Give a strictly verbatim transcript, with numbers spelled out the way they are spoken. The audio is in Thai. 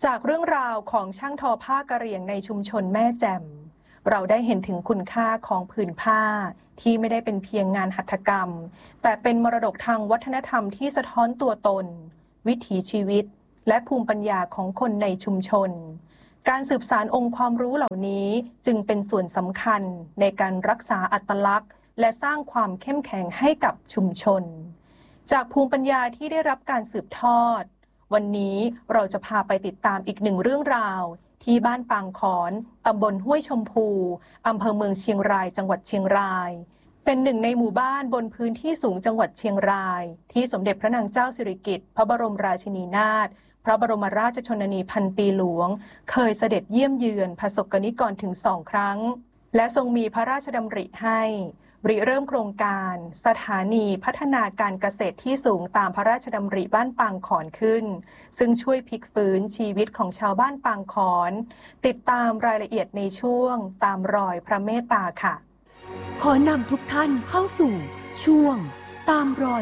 จากเรื่องราวของช่างทอผ้ากะเหรี่ยงในชุมชนแม่แจ่มเราได้เห็นถึงคุณค่าของผืนผ้าที่ไม่ได้เป็นเพียงงานหัตถกรรมแต่เป็นมรดกทางวัฒนธรรมที่สะท้อนตัวตนวิถีชีวิตและภูมิปัญญาของคนในชุมชนการสืบสานองค์ความรู้เหล่านี้จึงเป็นส่วนสำคัญในการรักษาอัตลักษณ์และสร้างความเข้มแข็งให้กับชุมชนจากภูมิปัญญาที่ได้รับการสืบทอดวันนี้เราจะพาไปติดตามอีกหนึ่งเรื่องราวที่บ้านปางขอนตำบลห้วยชมพูอำเภอเมืองเชียงรายจังหวัดเชียงรายเป็นหนึ่งในหมู่บ้านบนพื้นที่สูงจังหวัดเชียงรายที่สมเด็จพระนางเจ้าสิริกิติ์พระบรมราชินีนาถพระบรมราชชนนีพันปีหลวงเคยเสด็จเยี่ยมเยือนประสบกนิกรถึงสองครั้งและทรงมีพระราชดำริให้ริเริ่มโครงการสถานีพัฒนาการเกษตรที่สูงตามพระราชดำริบ้านปางขอนขึ้นซึ่งช่วยพลิกฟื้นชีวิตของชาวบ้านปางขอนติดตามรายละเอียดในช่วงตามรอยพระเมตตาค่ะขอนำทุกท่านเข้าสู่ช่วงตามรอย